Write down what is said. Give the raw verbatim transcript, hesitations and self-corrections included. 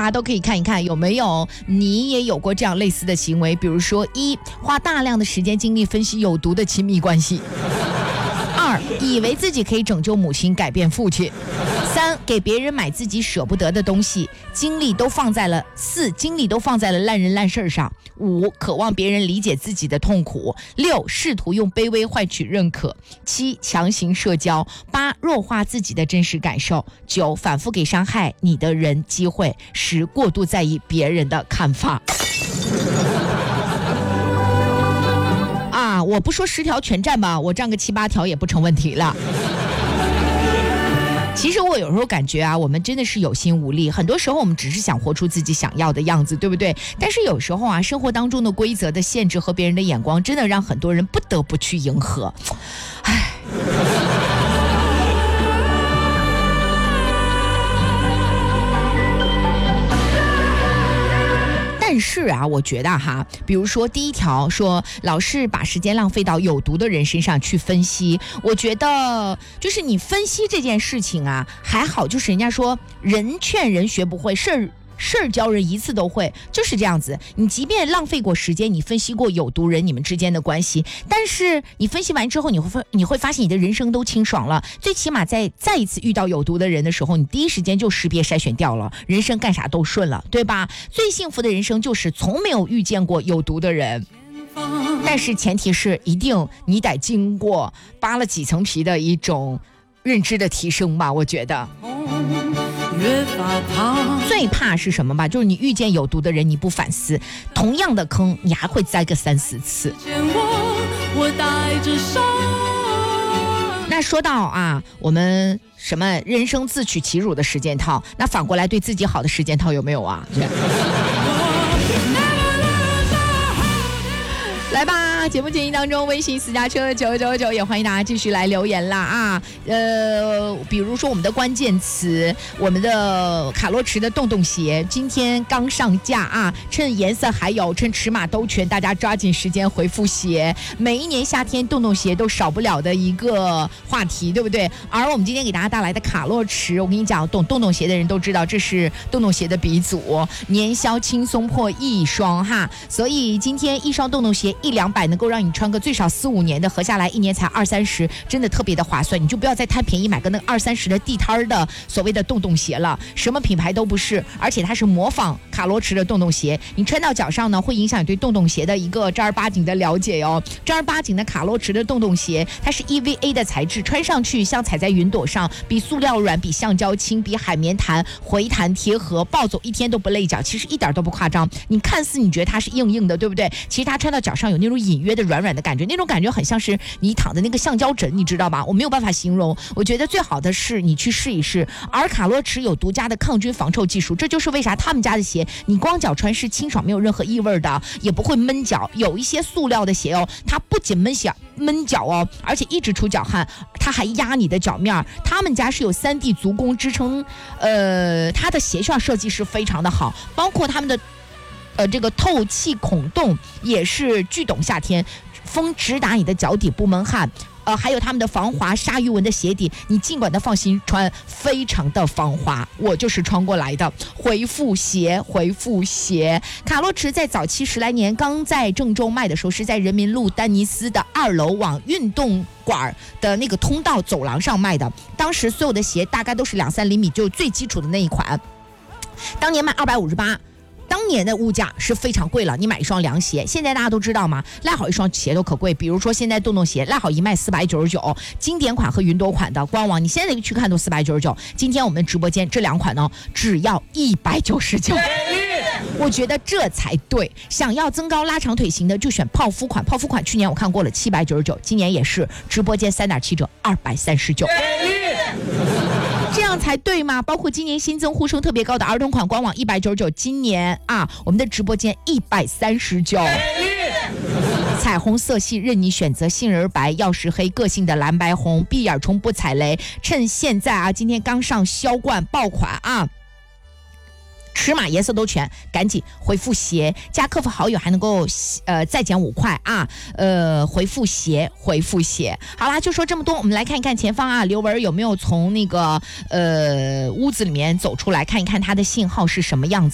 察都可以看一看有没有你也有过这样类似的行为，比如说一，花大量的时间精力分析有毒的亲密关系；二，以为自己可以拯救母亲改变父亲；三，给别人买自己舍不得的东西，精力都放在了四，精力都放在了烂人烂事上；五，渴望别人理解自己的痛苦；六，试图用卑微换取认可；七，强行社交；八，弱化自己的真实感受；九，反复给伤害你的人机会；十，过度在意别人的看法。啊，我不说十条全占吧，我占个七八条也不成问题了。其实我有时候感觉啊，我们真的是有心无力，很多时候我们只是想活出自己想要的样子，对不对？但是有时候啊，生活当中的规则的限制和别人的眼光，真的让很多人不得不去迎合。唉。但是啊，我觉得哈，比如说第一条说老是把时间浪费到有毒的人身上去分析，我觉得就是你分析这件事情啊，还好，就是人家说人劝人学不会，事儿事儿教人一次都会，就是这样子。你即便浪费过时间，你分析过有毒人你们之间的关系，但是你分析完之后，你会你会发现你的人生都清爽了。最起码在再一次遇到有毒的人的时候，你第一时间就识别筛选掉了，人生干啥都顺了，对吧？最幸福的人生就是从没有遇见过有毒的人。但是前提是一定你得经过扒了几层皮的一种认知的提升吧，我觉得。最怕是什么吧？就是你遇见有毒的人，你不反思，同样的坑你还会栽个三四次。那说到啊，我们什么人生自取其辱的十件套，那反过来对自己好的十件套有没有啊？来吧，节目建议当中，微信私家车九九九也欢迎大家继续来留言啦啊！呃，比如说我们的关键词，我们的卡洛驰的洞洞鞋今天刚上架啊，趁颜色还有，趁尺码都全，大家抓紧时间回复鞋。每一年夏天洞洞鞋都少不了的一个话题，对不对？而我们今天给大家带来的卡洛驰，我跟你讲，懂洞洞鞋的人都知道，这是洞洞鞋的鼻祖，年销轻松破一双哈，所以今天一双洞洞鞋一两百能够让你穿个最少四五年的，合下来一年才二三十，真的特别的划算。你就不要再贪便宜买个那二三十的地摊的所谓的洞洞鞋了，什么品牌都不是，而且它是模仿卡洛驰的洞洞鞋，你穿到脚上呢，会影响你对洞洞鞋的一个正儿八经的了解哦。正儿八经的卡洛驰的洞洞鞋，它是 E V A 的材质，穿上去像踩在云朵上，比塑料软，比橡胶轻，比海绵弹，回弹贴合，暴走一天都不累脚，其实一点都不夸张。你看似你觉得它是硬硬的，对不对？其实它穿到脚上有那种隐约的软软的感觉，那种感觉很像是你躺的那个橡胶枕，你知道吧？我没有办法形容，我觉得最好的是你去试一试。而卡洛驰有独家的抗菌防臭技术，这就是为啥他们家的鞋你光脚穿是清爽没有任何异味的，也不会闷脚。有一些塑料的鞋哦，它不仅闷脚闷脚哦，而且一直出脚汗，它还压你的脚面。他们家是有 三 D 足弓支撑，呃，它的鞋楦设计是非常的好，包括他们的呃，这个透气孔洞也是巨懂夏天，风直达你的脚底不闷汗。呃，还有他们的防滑鲨鱼纹的鞋底，你尽管的放心穿，非常的防滑。我就是穿过来的。回复鞋，回复鞋。卡洛驰在早期十来年刚在郑州卖的时候，是在人民路丹尼斯的二楼往运动馆的那个通道走廊上卖的。当时所有的鞋大概都是两三厘米，就是最基础的那一款。当年卖二百五十八。当年的物价是非常贵了，你买一双凉鞋，现在大家都知道吗？赖好一双鞋都可贵，比如说现在洞洞鞋赖好一卖四百九十九，经典款和云朵款的官网你现在去看都四百九十九，今天我们直播间这两款呢只要一百九十九。我觉得这才对，想要增高拉长腿型的就选泡芙款，泡芙款去年我看过了七百九十九，今年也是直播间三点七折二百三十九。这样才对吗？包括今年新增呼声特别高的儿童款，官网一百九十九，今年啊我们的直播间一百三十九。彩虹色系任你选择，杏仁白、曜石黑，个性的蓝白红，闭眼冲不踩雷。趁现在啊，今天刚上销冠爆款啊，尺码颜色都全，赶紧回复鞋，加客服好友还能够呃再减五块啊！呃，回复鞋，回复鞋。好啦，就说这么多，我们来看一看前方啊，刘文有没有从那个呃屋子里面走出来，看一看他的信号是什么样子。